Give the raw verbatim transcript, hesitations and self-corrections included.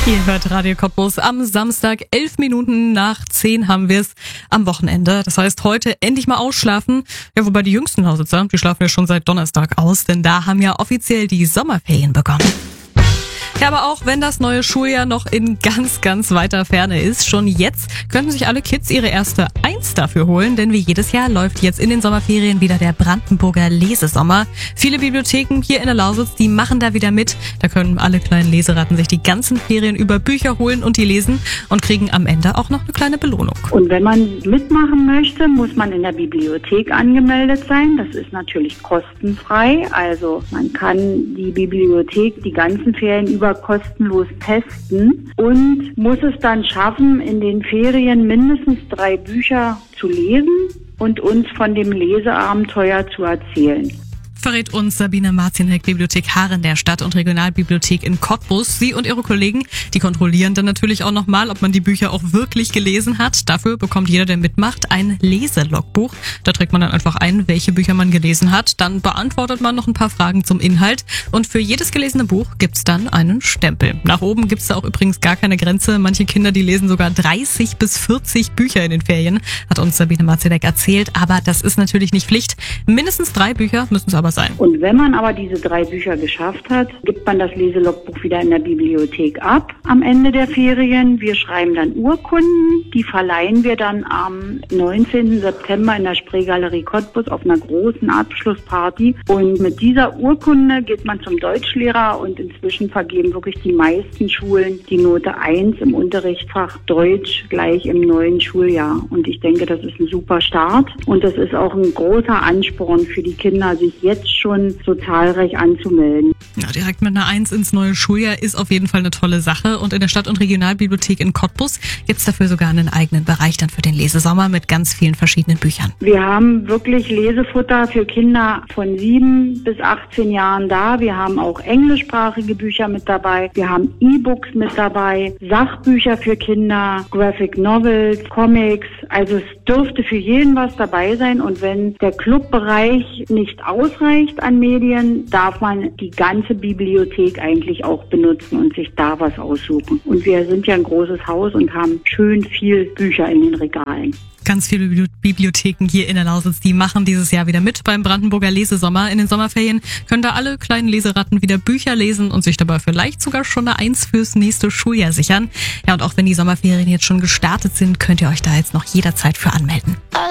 Ihr hört Radio Cottbus am Samstag, elf Minuten nach zehn haben wir es am Wochenende. Das heißt, heute endlich mal ausschlafen. Ja, wobei die jüngsten Hausitzer, die schlafen ja schon seit Donnerstag aus, denn da haben ja offiziell die Sommerferien begonnen. Ja, aber auch wenn das neue Schuljahr noch in ganz, ganz weiter Ferne ist, schon jetzt könnten sich alle Kids ihre erste Eins dafür holen, denn wie jedes Jahr läuft jetzt in den Sommerferien wieder der Brandenburger Lesesommer. Viele Bibliotheken hier in der Lausitz, die machen da wieder mit. Da können alle kleinen Leseratten sich die ganzen Ferien über Bücher holen und die lesen und kriegen am Ende auch noch eine kleine Belohnung. Und wenn man mitmachen möchte, muss man in der Bibliothek angemeldet sein. Das ist natürlich kostenfrei. Also man kann die Bibliothek die ganzen Ferien über kostenlos testen und muss es dann schaffen, in den Ferien mindestens drei Bücher zu lesen und uns von dem Leseabenteuer zu erzählen. Verrät uns Sabine Marzinek, Bibliothekarin der Stadt- und Regionalbibliothek in Cottbus. Sie und ihre Kollegen, die kontrollieren dann natürlich auch nochmal, ob man die Bücher auch wirklich gelesen hat. Dafür bekommt jeder, der mitmacht, ein Leselogbuch. Da trägt man dann einfach ein, welche Bücher man gelesen hat. Dann beantwortet man noch ein paar Fragen zum Inhalt. Und für jedes gelesene Buch gibt's dann einen Stempel. Nach oben gibt's da auch übrigens gar keine Grenze. Manche Kinder, die lesen sogar dreißig bis vierzig Bücher in den Ferien, hat uns Sabine Marzinek erzählt. Aber das ist natürlich nicht Pflicht. Mindestens drei Bücher müssen es aber sein. Und wenn man aber diese drei Bücher geschafft hat, gibt man das Leselogbuch wieder in der Bibliothek ab am Ende der Ferien. Wir schreiben dann Urkunden, die verleihen wir dann am neunzehnten September in der Spreegalerie Cottbus auf einer großen Abschlussparty. Und mit dieser Urkunde geht man zum Deutschlehrer und inzwischen vergeben wirklich die meisten Schulen die Note eins im Unterrichtsfach Deutsch gleich im neuen Schuljahr. Und ich denke, das ist ein super Start und das ist auch ein großer Ansporn für die Kinder, sich jetzt schon so zahlreich anzumelden. Ja, direkt mit einer Eins ins neue Schuljahr ist auf jeden Fall eine tolle Sache. Und in der Stadt- und Regionalbibliothek in Cottbus gibt's dafür sogar einen eigenen Bereich dann für den Lesesommer mit ganz vielen verschiedenen Büchern. Wir haben wirklich Lesefutter für Kinder von sieben bis achtzehn Jahren da. Wir haben auch englischsprachige Bücher mit dabei. Wir haben E-Books mit dabei, Sachbücher für Kinder, Graphic Novels, Comics. Also es dürfte für jeden was dabei sein. Und wenn der Clubbereich nicht ausreicht an Medien, darf man die ganze Bibliothek eigentlich auch benutzen und sich da was aussuchen. Und wir sind ja ein großes Haus und haben schön viel Bücher in den Regalen. Ganz viele Bibliotheken hier in der Lausitz, die machen dieses Jahr wieder mit beim Brandenburger Lesesommer. In den Sommerferien können da alle kleinen Leseratten wieder Bücher lesen und sich dabei vielleicht sogar schon eine Eins fürs nächste Schuljahr sichern. Ja, und auch wenn die Sommerferien jetzt schon gestartet sind, könnt ihr euch da jetzt noch jederzeit für anmelden.